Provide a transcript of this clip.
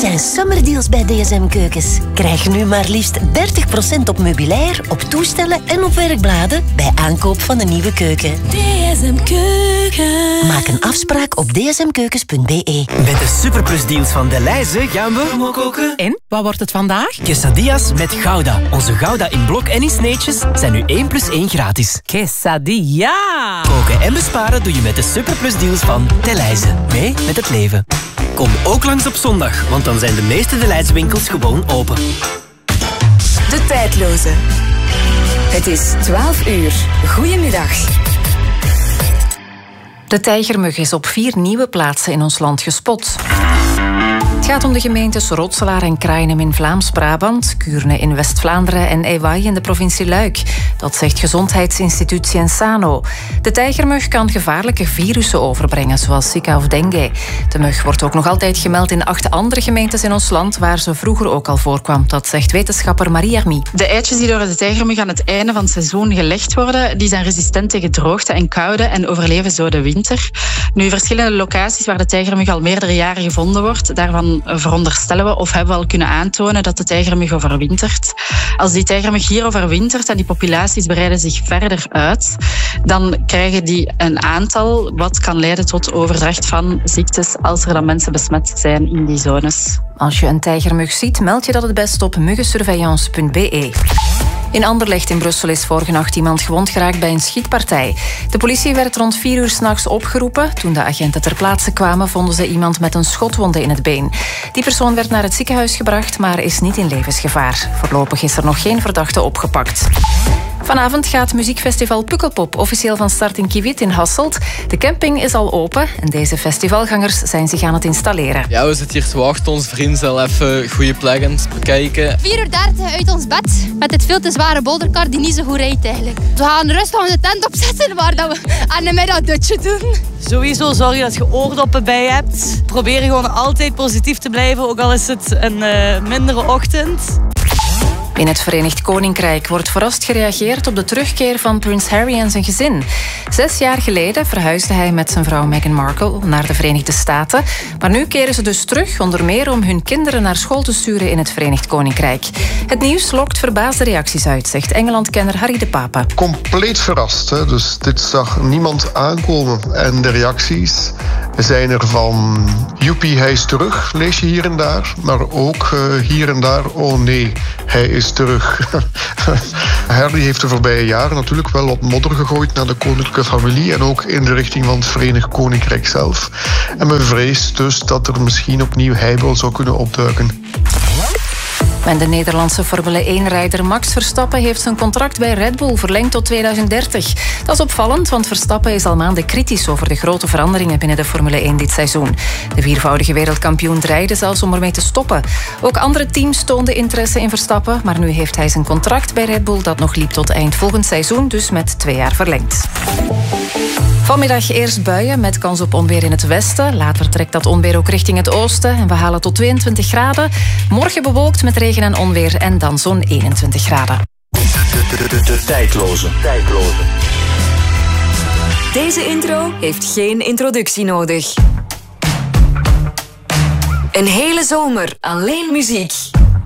zijn summerdeals bij DSM Keukens. Krijg nu maar liefst 30% op meubilair, op toestellen en op werkbladen bij aankoop van een nieuwe keuken. DSM Keukens. Maak een afspraak op dsmkeukens.be. Met de superplusdeals van Delhaize gaan we koken. En, wat wordt het vandaag? Quesadillas met Gouda. Onze Gouda in blok en in sneetjes zijn nu 1 + 1 gratis. Quesadilla. Koken en besparen doe je met de superplusdeals van Delhaize. Mee met het leven. Kom ook langs op zondag, want dan zijn de meeste Delhaize winkels gewoon open. De Tijdloze. Het is 12 uur. Goedemiddag. De tijgermug is op 4 nieuwe plaatsen in ons land gespot. Het gaat om de gemeentes Rotselaar en Kraaienhem in Vlaams-Brabant, Kuurne in West-Vlaanderen en Ewai in de provincie Luik. Dat zegt gezondheidsinstituut Cienzano. De tijgermug kan gevaarlijke virussen overbrengen, zoals Zika of dengue. De mug wordt ook nog altijd gemeld in 8 andere gemeentes in ons land, waar ze vroeger ook al voorkwam. Dat zegt wetenschapper Marie Army. De eitjes die door de tijgermug aan het einde van het seizoen gelegd worden, die zijn resistent tegen droogte en koude en overleven zo de winter. Nu, verschillende locaties waar de tijgermug al meerdere jaren gevonden wordt, daarvan veronderstellen we of hebben we al kunnen aantonen dat de tijgermug overwintert. Als die tijgermug hier overwintert en die populaties breiden zich verder uit, dan krijgen die een aantal wat kan leiden tot overdracht van ziektes als er dan mensen besmet zijn in die zones. Als je een tijgermug ziet, meld je dat het best op muggensurveillance.be. In Anderlecht in Brussel is vorige nacht iemand gewond geraakt bij een schietpartij. De politie werd rond 4 uur 's nachts opgeroepen. Toen de agenten ter plaatse kwamen, vonden ze iemand met een schotwonde in het been. Die persoon werd naar het ziekenhuis gebracht, maar is niet in levensgevaar. Voorlopig is er nog geen verdachte opgepakt. Vanavond gaat muziekfestival Pukkelpop officieel van start in Kiewiet in Hasselt. De camping is al open en deze festivalgangers zijn zich aan het installeren. Ja, we zitten hier te wachten. Onze vrienden zullen even goede plekken bekijken. 4:30 uit ons bed met dit veel te zware bolderkar die niet zo goed rijdt eigenlijk. We gaan rustig de tent opzetten waar dat we aan de middag dutje doen. Sowieso zorg dat je oordoppen bij hebt. Probeer gewoon altijd positief te blijven, ook al is het een mindere ochtend. In het Verenigd Koninkrijk wordt verrast gereageerd op de terugkeer van prins Harry en zijn gezin. 6 jaar geleden verhuisde hij met zijn vrouw Meghan Markle naar de Verenigde Staten. Maar nu keren ze dus terug, onder meer om hun kinderen naar school te sturen in het Verenigd Koninkrijk. Het nieuws lokt verbaasde reacties uit, zegt Engeland-kenner Harry de Pape. Compleet verrast, hè? Dus dit zag niemand aankomen. En de reacties zijn er van, joepie, hij is terug, lees je hier en daar. Maar ook hier en daar, oh nee, hij is terug. Harry heeft de voorbije jaren natuurlijk wel wat modder gegooid naar de koninklijke familie en ook in de richting van het Verenigd Koninkrijk zelf. En men vreest dus dat er misschien opnieuw heibel zou kunnen opduiken. En de Nederlandse Formule 1-rijder Max Verstappen heeft zijn contract bij Red Bull verlengd tot 2030. Dat is opvallend, want Verstappen is al maanden kritisch over de grote veranderingen binnen de Formule 1 dit seizoen. De 4-voudige wereldkampioen dreigde zelfs om ermee te stoppen. Ook andere teams toonden interesse in Verstappen, maar nu heeft hij zijn contract bij Red Bull dat nog liep tot eind volgend seizoen, dus met 2 jaar verlengd. Vanmiddag eerst buien met kans op onweer in het westen. Later trekt dat onweer ook richting het oosten en we halen tot 22 graden. Morgen bewolkt met regen en onweer en dan zo'n 21 graden. De tijdloze. Deze intro heeft geen introductie nodig. Een hele zomer alleen muziek.